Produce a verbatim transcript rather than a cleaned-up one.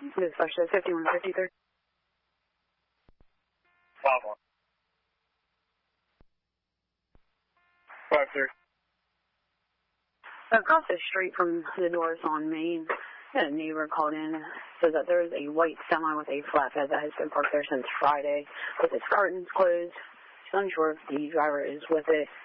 Dispatch to fifty-one fifty-three. Five one. Five three. Across the street from the doors on Main, a neighbor called in, says that there is a white semi with a flatbed that has been parked there since Friday with its curtains closed. She's unsure if the driver is with it.